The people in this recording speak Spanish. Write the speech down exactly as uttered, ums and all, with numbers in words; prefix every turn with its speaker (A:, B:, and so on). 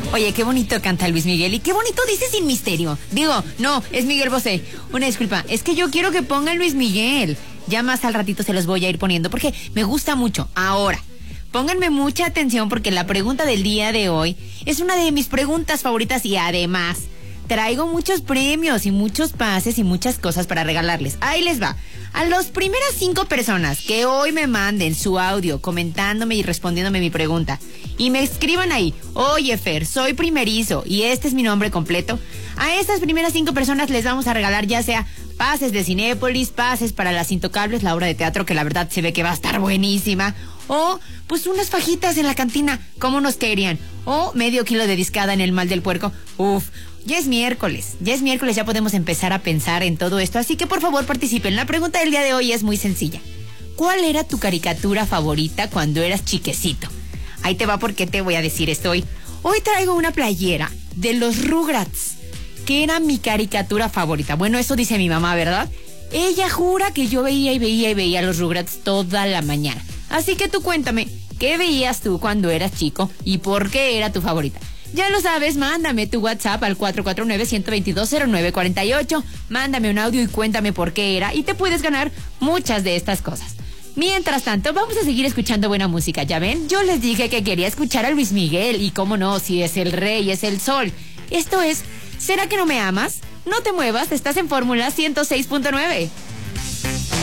A: Oye, qué bonito canta Luis Miguel y qué bonito dice Sin Misterio. Digo, no, es Miguel Bosé. Una disculpa, es que yo quiero que pongan Luis Miguel. Ya más al ratito se los voy a ir poniendo porque me gusta mucho. Ahora, pónganme mucha atención porque la pregunta del día de hoy es una de mis preguntas favoritas y además traigo muchos premios y muchos pases y muchas cosas para regalarles. Ahí les va. A las primeras cinco personas que hoy me manden su audio comentándome y respondiéndome mi pregunta y me escriban ahí, oye Fer, soy primerizo y este es mi nombre completo, a estas primeras cinco personas les vamos a regalar ya sea pases de Cinépolis, pases para Las Intocables, la obra de teatro que la verdad se ve que va a estar buenísima, o pues unas fajitas en la cantina, ¿cómo nos querían? O medio kilo de discada en el Mal del Puerco. Uf, ya es miércoles, ya es miércoles, ya podemos empezar a pensar en todo esto, así que por favor participen. La pregunta del día de hoy es muy sencilla. ¿Cuál era tu caricatura favorita cuando eras chiquecito? Ahí te va porque te voy a decir esto hoy. Hoy traigo una playera de los Rugrats, que era mi caricatura favorita. Bueno, eso dice mi mamá, ¿verdad? Ella jura que yo veía y veía y veía los Rugrats toda la mañana. Así que tú cuéntame, ¿qué veías tú cuando eras chico y por qué era tu favorita? Ya lo sabes, mándame tu WhatsApp al cuatro cuatro nueve, uno dos dos, cero nueve cuatro ocho, mándame un audio y cuéntame por qué era y te puedes ganar muchas de estas cosas. Mientras tanto, vamos a seguir escuchando buena música, ¿ya ven? Yo les dije que quería escuchar a Luis Miguel y cómo no, si es el rey, es el sol. Esto es, ¿será que no me amas? No te muevas, estás en Fórmula ciento seis punto nueve.